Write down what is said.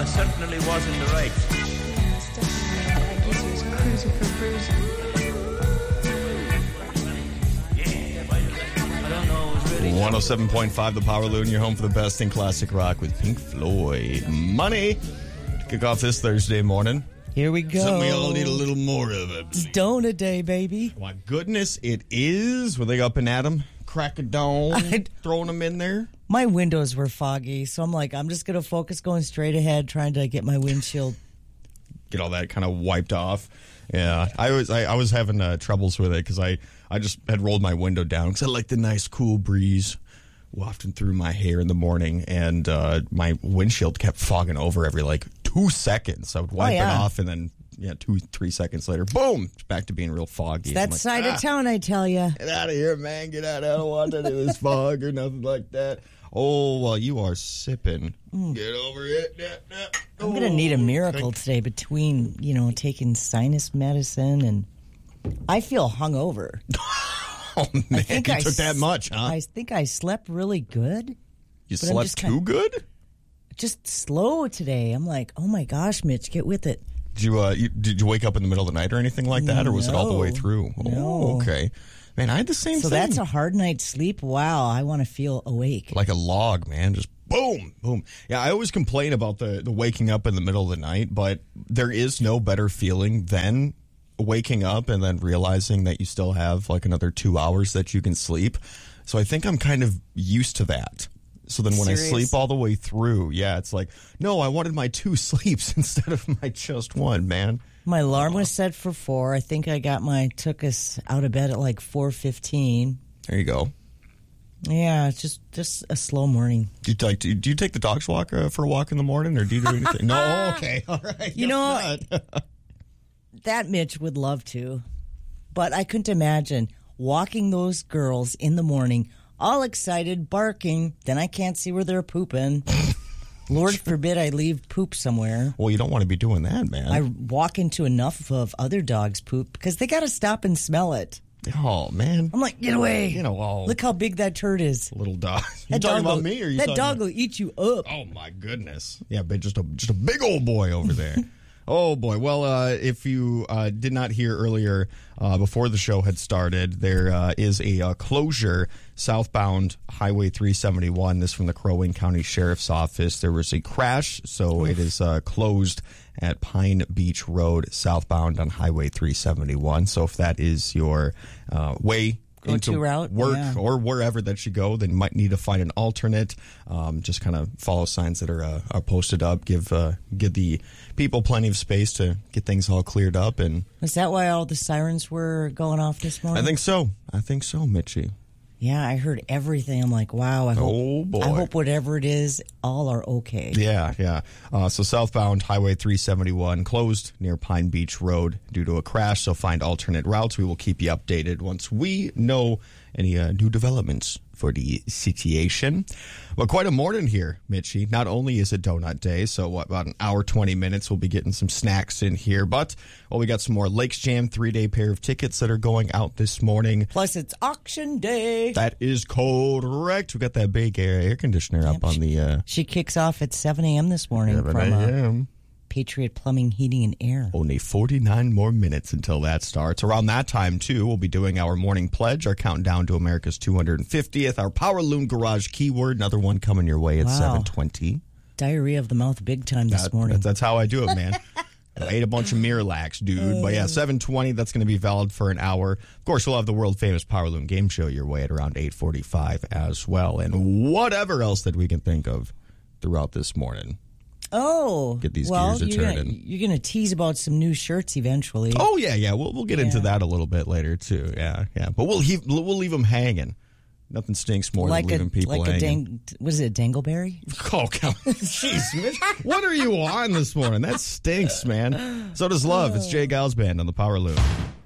I certainly was in the right. It's definitely like easier as cruising for bruising. I don't know, it was really 107.5 The Power Loon, your home for the best in classic rock with Pink Floyd. Money. Kick off this Thursday morning. Here we go. Something we all need a little more of it. It's donut day, baby. My goodness, it is. Were they up and at 'em? Crack a dome, throwing them in there? My windows were foggy, so I'm like, I'm just going to focus going straight ahead, trying to get my windshield. Get all that kind of wiped off. Yeah, I was having troubles with it because I just had rolled my window down because I like the nice cool breeze wafting through my hair in the morning, and my windshield kept fogging over every 2 seconds. I would wipe it off, and then 2-3 seconds later, boom, it's back to being real foggy. It's that side of town, I tell you. Get out of here, man! Get out! I don't want any of this fog or nothing like that. Oh, well, you are sipping. Get over it. I'm going to need a miracle today between, taking sinus medicine and I feel hungover. Oh, man, you took that much, huh? I think I slept really good. You slept too good? Just slow today. I'm like, oh my gosh, Mitch, get with it. Did you wake up in the middle of the night or anything like that, or was it all the way through? No. Oh, okay. Man, I had the same thing. So that's a hard night's sleep? Wow, I want to feel awake. Like a log, man. Just boom, boom. Yeah, I always complain about the waking up in the middle of the night, but there is no better feeling than waking up and then realizing that you still have another 2 hours that you can sleep. So I think I'm kind of used to that. So then when I sleep all the way through, it's like, no, I wanted my 2 sleeps instead of my just one, man. My alarm was set for 4. I think I took us out of bed at 4:15. There you go. Yeah, it's just a slow morning. Do you take the dogs for a walk in the morning, or do you do anything? No, okay, all right. That Mitch would love to, but I couldn't imagine walking those girls in the morning, all excited, barking. Then I can't see where they're pooping. Lord forbid I leave poop somewhere. Well, you don't want to be doing that, man. I walk into enough of other dogs' poop because they got to stop and smell it. Oh, man. I'm like, get away. Look how big that turd is. Little dog. You talking about me, or you that dog will eat you up. Oh, my goodness. Yeah, but just a big old boy over there. Oh, boy. Well, if you did not hear earlier, before the show had started, there is a closure southbound Highway 371. This from the Crow Wing County Sheriff's Office. There was a crash, so it is closed at Pine Beach Road southbound on Highway 371. So if that is your way into route, work or wherever that you go, then you might need to find an alternate. Just kind of follow signs that are posted up. Give the people plenty of space to get things all cleared up. And is that why all the sirens were going off this morning? I think so, Mitchie. Yeah, I heard everything. I'm like, wow. I hope whatever it is, all are okay. Yeah. So southbound Highway 371 closed near Pine Beach Road due to a crash. So find alternate routes. We will keep you updated once we know any new developments for the situation. Well, quite a morning here, Mitchie. Not only is it Donut Day, so about an hour, 20 minutes, we'll be getting some snacks in here. But, we got some more Lakes Jam 3-day pair of tickets that are going out this morning. Plus, it's auction day. That is correct. We got that big air conditioner up on the... She kicks off at 7 a.m. this morning 7 a.m. Patriot Plumbing, Heating, and Air. Only 49 more minutes until that starts. Around that time, too, we'll be doing our morning pledge, our countdown to America's 250th, our Power Loon Garage keyword, another one coming your way at 7:20. Diarrhea of the mouth big time this morning. That's how I do it, man. I ate a bunch of Miralax, dude. But 7:20, that's going to be valid for an hour. Of course, we'll have the world-famous Power Loon game show your way at around 8:45 as well. And whatever else that we can think of throughout this morning. Oh, get these gears a turning. You're going to tease about some new shirts eventually. Oh yeah. We'll get into that a little bit later too. Yeah. But we'll leave them hanging. Nothing stinks more than leaving people hanging. Was it a dangleberry? Oh, jeez, Mitch. What are you on this morning? That stinks, man. So does love. It's Jay Giles Band on the Power Loon.